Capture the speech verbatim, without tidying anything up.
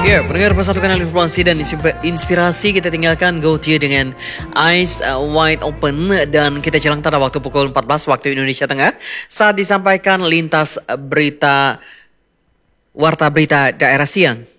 Ya, pendengar persatukan informasi dan inspirasi, kita tinggalkan Gautier dengan Eyes Wide Open dan kita jalan pada waktu pukul empat belas waktu Indonesia Tengah saat disampaikan lintas berita Warta Berita Daerah Siang.